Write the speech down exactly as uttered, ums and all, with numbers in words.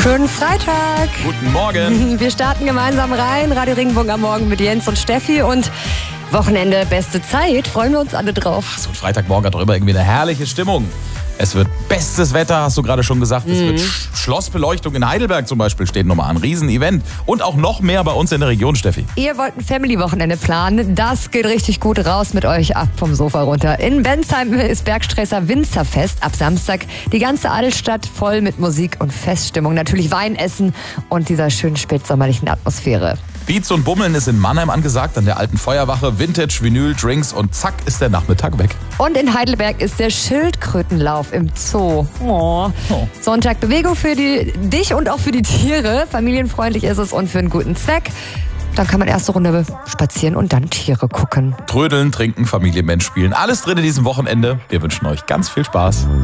Schönen Freitag. Guten Morgen. Wir starten gemeinsam rein. Radio Regenbogen am Morgen mit Jens und Steffi und Wochenende, beste Zeit. Freuen wir uns alle drauf. So ein Freitagmorgen hat doch immer irgendwie eine herrliche Stimmung. Es wird bestes Wetter, hast du gerade schon gesagt. Es mhm. wird Sch- Schlossbeleuchtung in Heidelberg zum Beispiel steht nochmal an. Riesenevent. Und auch noch mehr bei uns in der Region, Steffi. Ihr wollt ein Family-Wochenende planen. Das geht richtig gut raus mit euch ab vom Sofa runter. In Bensheim ist Bergstresser Winzerfest ab Samstag. Die ganze Altstadt voll mit Musik und Feststimmung. Natürlich Wein essen und dieser schönen spätsommerlichen Atmosphäre. Beats und Bummeln ist in Mannheim angesagt, an der alten Feuerwache. Vintage, Vinyl, Drinks und zack ist der Nachmittag weg. Und in Heidelberg ist der Schildkrötenlauf im Zoo. Oh. Oh. Sonntag Bewegung für die, dich und auch für die Tiere. Familienfreundlich ist es und für einen guten Zweck. Dann kann man erste Runde spazieren und dann Tiere gucken. Trödeln, trinken, Familienmensch spielen. Alles drin in diesem Wochenende. Wir wünschen euch ganz viel Spaß.